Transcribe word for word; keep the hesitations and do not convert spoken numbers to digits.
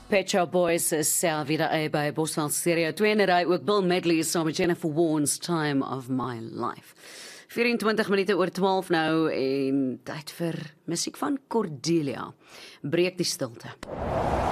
Pet Shop Boys is self wieder uit by Bosveld Stereo twee en hy ook Bill Medley saam met Jennifer Warnes Time of My Life. vyf-en-twintig minute oor twaalf nou en tyd vir musiek van Cordelia. Breek die stilte.